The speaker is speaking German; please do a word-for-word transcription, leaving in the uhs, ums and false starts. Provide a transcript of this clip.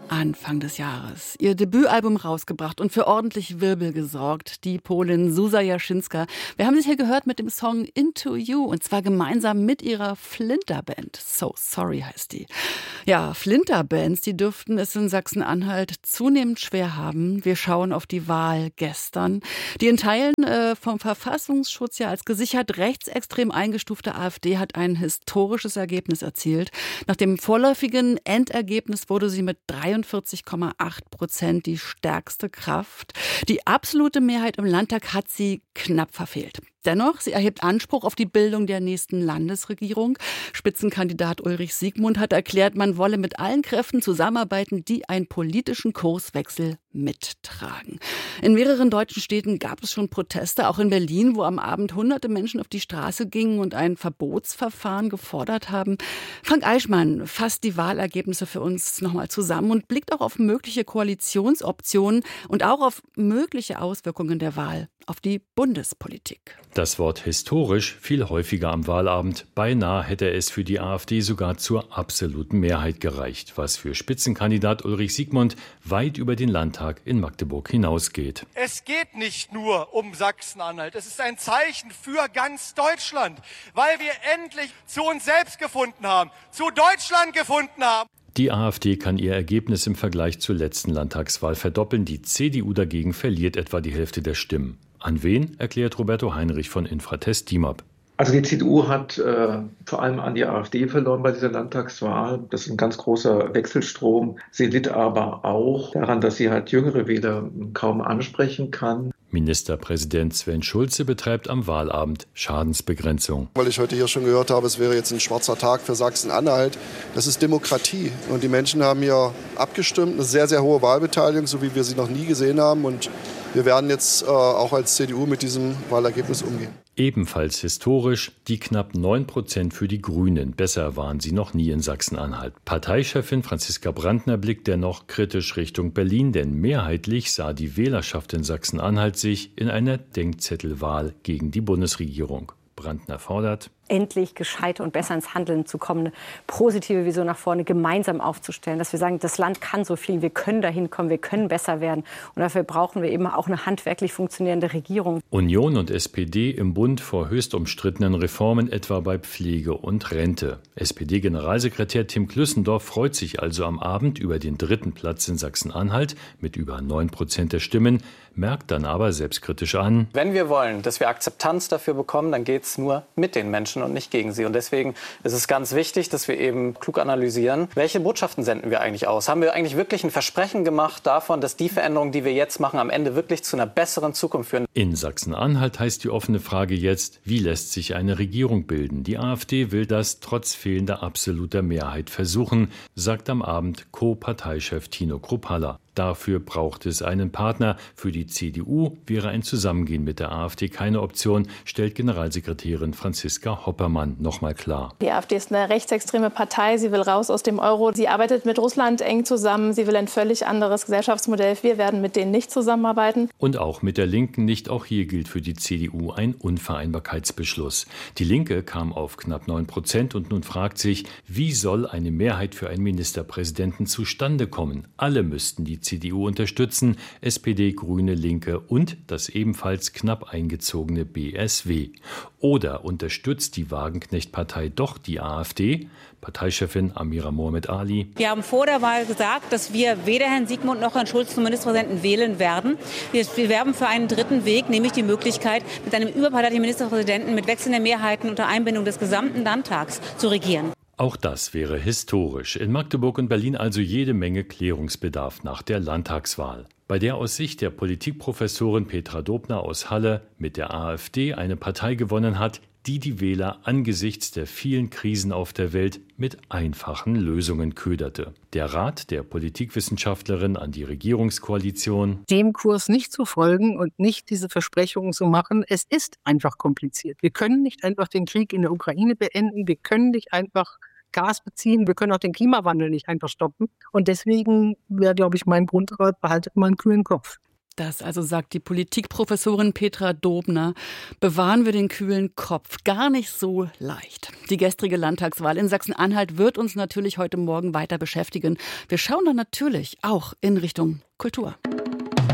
Anfang des Jahres ihr Debütalbum rausgebracht und für ordentlich Wirbel gesorgt, die Polin Zuzia Jaschinska. Wir haben sie hier gehört mit dem Song Into You und zwar gemeinsam mit ihrer Flinterband. So Sorry heißt die. Ja, Flinterbands, die dürften es in Sachsen-Anhalt zunehmend schwer haben. Wir schauen auf die Wahl gestern. Die in Teilen äh, vom Verfassungsschutz ja als gesichert rechtsextrem eingestufte AfD hat ein historisches Ergebnis erzielt. Nach dem vorläufigen Endergebnis wurde sie mit dreiundvierzig Komma acht Prozent die stärkste Kraft. Die absolute Mehrheit im Landtag hat sie knapp verfehlt. Dennoch, sie erhebt Anspruch auf die Bildung der nächsten Landesregierung. Spitzenkandidat Ulrich Siegmund hat erklärt, man wolle mit allen Kräften zusammenarbeiten, die einen politischen Kurswechsel mittragen. In mehreren deutschen Städten gab es schon Proteste, auch in Berlin, wo am Abend hunderte Menschen auf die Straße gingen und ein Verbotsverfahren gefordert haben. Frank Eichmann fasst die Wahlergebnisse für uns nochmal zusammen und blickt auch auf mögliche Koalitionsoptionen und auch auf mögliche Auswirkungen der Wahl auf die Bundespolitik. Das Wort historisch fiel häufiger am Wahlabend. Beinahe hätte es für die AfD sogar zur absoluten Mehrheit gereicht, was für Spitzenkandidat Ulrich Siegmund weit über den Landtag in Magdeburg hinausgeht. Es geht nicht nur um Sachsen-Anhalt. Es ist ein Zeichen für ganz Deutschland, weil wir endlich zu uns selbst gefunden haben, zu Deutschland gefunden haben. Die AfD kann ihr Ergebnis im Vergleich zur letzten Landtagswahl verdoppeln. Die C D U dagegen verliert etwa die Hälfte der Stimmen. An wen, erklärt Roberto Heinrich von Infratest D I M A P. Also die C D U hat äh, vor allem an die AfD verloren bei dieser Landtagswahl. Das ist ein ganz großer Wechselstrom. Sie litt aber auch daran, dass sie halt jüngere Wähler kaum ansprechen kann. Ministerpräsident Sven Schulze betreibt am Wahlabend Schadensbegrenzung. Weil ich heute hier schon gehört habe, es wäre jetzt ein schwarzer Tag für Sachsen-Anhalt. Das ist Demokratie. Und die Menschen haben hier abgestimmt. Eine sehr, sehr hohe Wahlbeteiligung, so wie wir sie noch nie gesehen haben. Und wir werden jetzt äh, auch als C D U mit diesem Wahlergebnis umgehen. Ebenfalls historisch die knapp neun Prozent für die Grünen. Besser waren sie noch nie in Sachsen-Anhalt. Parteichefin Franziska Brandner blickt dennoch kritisch Richtung Berlin, denn mehrheitlich sah die Wählerschaft in Sachsen-Anhalt sich in einer Denkzettelwahl gegen die Bundesregierung. Brandner fordert, endlich gescheiter und besser ins Handeln zu kommen, eine positive Vision nach vorne gemeinsam aufzustellen, dass wir sagen, das Land kann so viel, wir können dahin kommen, wir können besser werden. Und dafür brauchen wir eben auch eine handwerklich funktionierende Regierung. Union und S P D im Bund vor höchst umstrittenen Reformen, etwa bei Pflege und Rente. S P D-Generalsekretär Tim Klüssendorf freut sich also am Abend über den dritten Platz in Sachsen-Anhalt mit über neun Prozent der Stimmen, merkt dann aber selbstkritisch an: Wenn wir wollen, dass wir Akzeptanz dafür bekommen, dann geht es nur mit den Menschen und nicht gegen sie. Und deswegen ist es ganz wichtig, dass wir eben klug analysieren, welche Botschaften senden wir eigentlich aus? Haben wir eigentlich wirklich ein Versprechen gemacht davon, dass die Veränderungen, die wir jetzt machen, am Ende wirklich zu einer besseren Zukunft führen? In Sachsen-Anhalt heißt die offene Frage jetzt, wie lässt sich eine Regierung bilden? Die AfD will das trotz fehlender absoluter Mehrheit versuchen, sagt am Abend Co-Parteichef Tino Kruppalla. Dafür braucht es einen Partner. Für die C D U wäre ein Zusammengehen mit der AfD keine Option, stellt Generalsekretärin Franziska Hoppermann nochmal klar. Die AfD ist eine rechtsextreme Partei. Sie will raus aus dem Euro. Sie arbeitet mit Russland eng zusammen. Sie will ein völlig anderes Gesellschaftsmodell. Wir werden mit denen nicht zusammenarbeiten. Und auch mit der Linken nicht. Auch hier gilt für die C D U ein Unvereinbarkeitsbeschluss. Die Linke kam auf knapp neun Prozent und nun fragt sich, wie soll eine Mehrheit für einen Ministerpräsidenten zustande kommen? Alle müssten die C D U unterstützen, S P D, Grüne, Linke und das ebenfalls knapp eingezogene B S W. Oder unterstützt die Wagenknecht-Partei doch die AfD? Parteichefin Amira Mohamed Ali. Wir haben vor der Wahl gesagt, dass wir weder Herrn Siegmund noch Herrn Schulz zum Ministerpräsidenten wählen werden. Wir, wir werben für einen dritten Weg, nämlich die Möglichkeit, mit einem überparteilichen Ministerpräsidenten mit wechselnden Mehrheiten unter Einbindung des gesamten Landtags zu regieren. Auch das wäre historisch. In Magdeburg und Berlin also jede Menge Klärungsbedarf nach der Landtagswahl, bei der aus Sicht der Politikprofessorin Petra Dobner aus Halle mit der AfD eine Partei gewonnen hat, die die Wähler angesichts der vielen Krisen auf der Welt mit einfachen Lösungen köderte. Der Rat der Politikwissenschaftlerin an die Regierungskoalition: dem Kurs nicht zu folgen und nicht diese Versprechungen zu machen. Es ist einfach kompliziert. Wir können nicht einfach den Krieg in der Ukraine beenden. Wir können nicht einfach Gas beziehen. Wir können auch den Klimawandel nicht einfach stoppen. Und deswegen wäre, glaube ich, mein Grundrat, behaltet mal einen kühlen Kopf. Das also sagt die Politikprofessorin Petra Dobner. Bewahren wir den kühlen Kopf. Gar nicht so leicht. Die gestrige Landtagswahl in Sachsen-Anhalt wird uns natürlich heute Morgen weiter beschäftigen. Wir schauen dann natürlich auch in Richtung Kultur.